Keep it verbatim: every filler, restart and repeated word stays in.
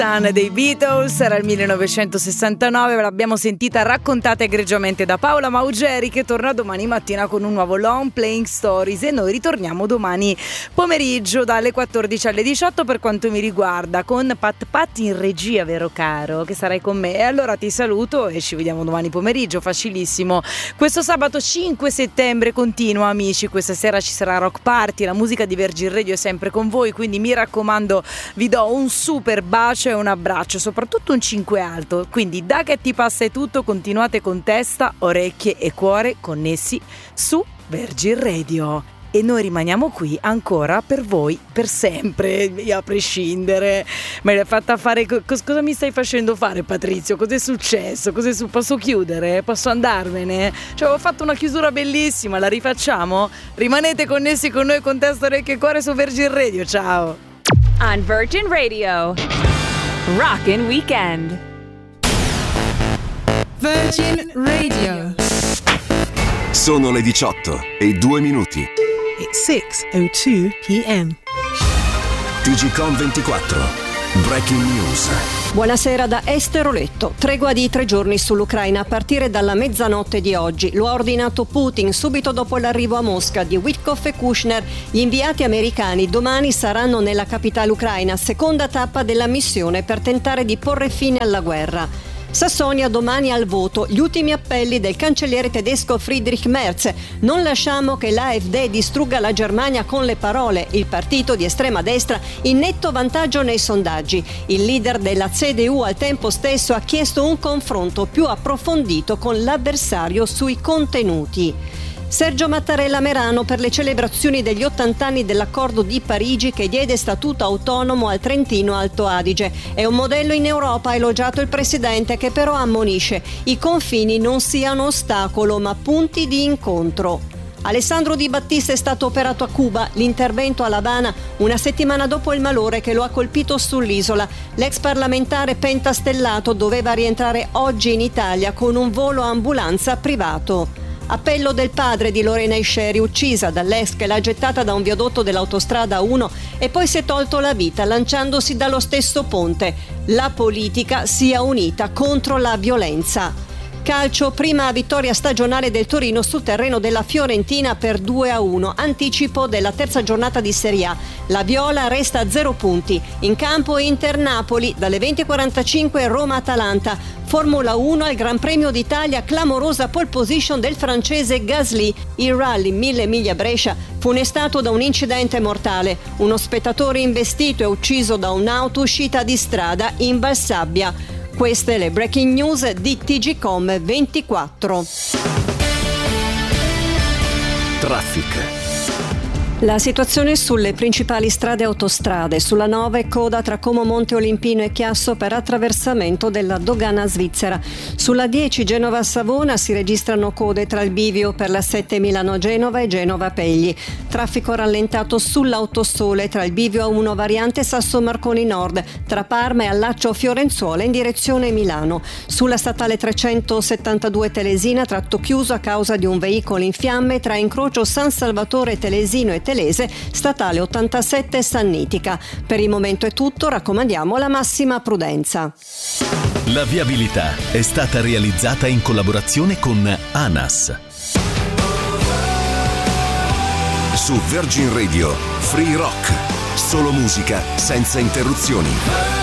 Manhattan dei Beatles, era il millenovecentosessantanove, ve l'abbiamo sentita raccontata egregiamente da Paola Maugeri, che torna domani mattina con un nuovo Long Playing Stories, e noi ritorniamo domani pomeriggio dalle quattordici alle diciotto per quanto mi riguarda, con Pat Pat in regia, vero caro, che sarai con me. E allora ti saluto e ci vediamo domani pomeriggio, facilissimo. Questo sabato cinque settembre continua, amici, questa sera ci sarà Rock Party, la musica di Virgin Radio è sempre con voi, quindi mi raccomando, vi do un super bacio e un abbraccio, soprattutto un cinque alto. Quindi da Che ti passa è tutto, continuate con testa, orecchie e cuore connessi su Virgin Radio. E noi rimaniamo qui ancora per voi, per sempre, a prescindere. Me l'hai fatta fare, cos- cosa mi stai facendo fare, Patrizio? Cos'è successo? Cos'è su- posso chiudere? Posso andarmene? Cioè, ho fatto una chiusura bellissima, la rifacciamo? Rimanete connessi con noi con testa, orecchie e cuore su Virgin Radio, ciao! On Virgin Radio, Rockin' Weekend. Virgin Radio. Sono le diciotto e due minuti. It's six oh two p.m. T G Com ventiquattro. Breaking News. Buonasera da Esther Letto. Tregua di tre giorni sull'Ucraina a partire dalla mezzanotte di oggi. Lo ha ordinato Putin subito dopo l'arrivo a Mosca di Witkoff e Kushner. Gli inviati americani domani saranno nella capitale ucraina, seconda tappa della missione per tentare di porre fine alla guerra. Sassonia domani al voto, gli ultimi appelli del cancelliere tedesco Friedrich Merz. Non lasciamo che l'A F D distrugga la Germania con le parole. Il partito di estrema destra in netto vantaggio nei sondaggi. Il leader della C D U al tempo stesso ha chiesto un confronto più approfondito con l'avversario sui contenuti. Sergio Mattarella a Merano per le celebrazioni degli ottanta anni dell'accordo di Parigi che diede statuto autonomo al Trentino Alto Adige. È un modello in Europa, ha elogiato il presidente, che però ammonisce: i confini non siano ostacolo ma punti di incontro. Alessandro Di Battista è stato operato a Cuba, l'intervento a L'Habana una settimana dopo il malore che lo ha colpito sull'isola. L'ex parlamentare pentastellato doveva rientrare oggi in Italia con un volo ambulanza privato. Appello del padre di Lorena Isceri, uccisa dall'ex che l'ha gettata da un viadotto dell'autostrada uno e poi si è tolto la vita lanciandosi dallo stesso ponte. La politica sia unita contro la violenza. Calcio, prima vittoria stagionale del Torino sul terreno della Fiorentina per due a uno, anticipo della terza giornata di Serie A. La Viola resta a zero punti. In campo Inter-Napoli, dalle venti e quarantacinque Roma-Atalanta. Formula uno al Gran Premio d'Italia, clamorosa pole position del francese Gasly. Il rally mille miglia Brescia funestato da un incidente mortale. Uno spettatore investito e ucciso da un'auto uscita di strada in Valsabbia. Queste le breaking news di T G Com ventiquattro. Traffic. La situazione sulle principali strade e autostrade. Sulla nove coda tra Como Monte Olimpino e Chiasso per attraversamento della dogana svizzera. Sulla dieci Genova-Savona si registrano code tra il bivio per la sette Milano-Genova e Genova-Pegli. Traffico rallentato sull'Autosole tra il bivio A uno variante Sasso-Marconi Nord, tra Parma e Allaccio Fiorenzuola in direzione Milano. Sulla statale trecentosettantadue Telesina, tratto chiuso a causa di un veicolo in fiamme tra incrocio San Salvatore Telesino e Telese, statale ottantasette Sannitica. Per il momento è tutto, raccomandiamo la massima prudenza. La viabilità è stata realizzata in collaborazione con ANAS. Su Virgin Radio, Free Rock. Solo musica senza interruzioni.